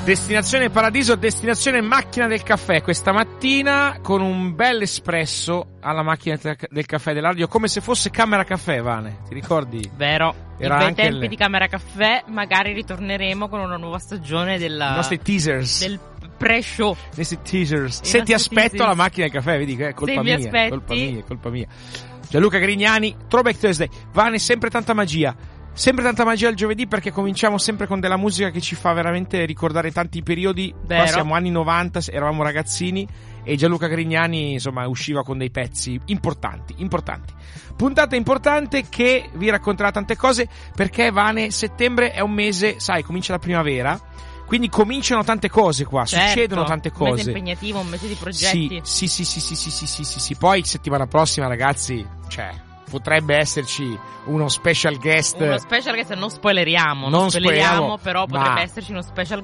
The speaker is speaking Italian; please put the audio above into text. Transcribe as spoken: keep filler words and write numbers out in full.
Destinazione Paradiso, destinazione macchina del caffè. Questa mattina con un bel espresso alla macchina del caffè dell'Ardio, come se fosse Camera Caffè, Vane. Ti ricordi? Vero. Era I bei anche tempi il... di Camera Caffè. Magari ritorneremo con una nuova stagione della... I nostri teasers. Del pre-show. I nostri teasers. I Se ti aspetto teasers. alla macchina del caffè, vedi che è colpa Se mia. mi aspetti. Colpa mia, colpa mia. Gianluca Grignani, Throwback Thursday. Vane, sempre tanta magia. Sempre tanta magia il giovedì, perché cominciamo sempre con della musica che ci fa veramente ricordare tanti periodi. Vero. Qua siamo anni novanta, eravamo ragazzini e Gianluca Grignani insomma usciva con dei pezzi importanti, importanti. Puntata importante che vi racconterà tante cose, perché Vane, settembre è un mese, sai, comincia la primavera, quindi cominciano tante cose qua, certo, succedono tante cose. Un mese impegnativo, un mese di progetti. Sì, sì, sì, sì, sì, sì, sì, sì, sì. Poi settimana prossima, ragazzi, cioè potrebbe esserci uno special guest. Uno special guest, non spoileriamo, non, non spoileriamo, spoileriamo, però potrebbe ma... esserci uno special